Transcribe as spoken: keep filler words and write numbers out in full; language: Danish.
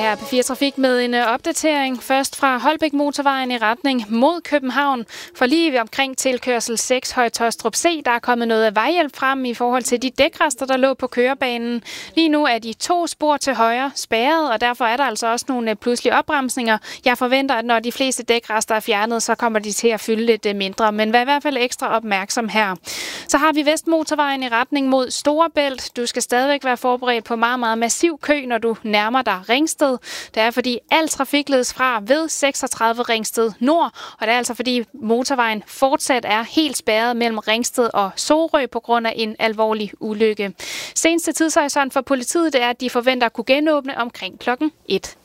er P fire Trafik med en opdatering. Først fra Holbæk Motorvejen i retning mod København. For lige ved omkring tilkørsel seks Høje-Taastrup C, der er kommet noget af vejhjælp frem i forhold til de dækrester, der lå på kørebanen. Lige nu er de to spor til højre spærret, og derfor er der altså også nogle pludselige opbremsninger. Jeg forventer, at når de fleste dækrester er fjernet, så kommer de til at fylde lidt mindre, men vær i hvert fald ekstra opmærksom her. Så har vi Vestmotorvejen i retning mod Storebælt. Du skal stadigvæk være forberedt på meget, meget massiv kø, når du nærmer dig Ringsted. Det er fordi al trafik ledes fra ved seksogtredive Ringsted Nord, og det er altså fordi motorvejen fortsat er helt spærret mellem Ringsted og Sorø på grund af en alvorlig ulykke. Seneste tidshorisont for politiet det er, at de forventer at kunne genåbne omkring klokken et.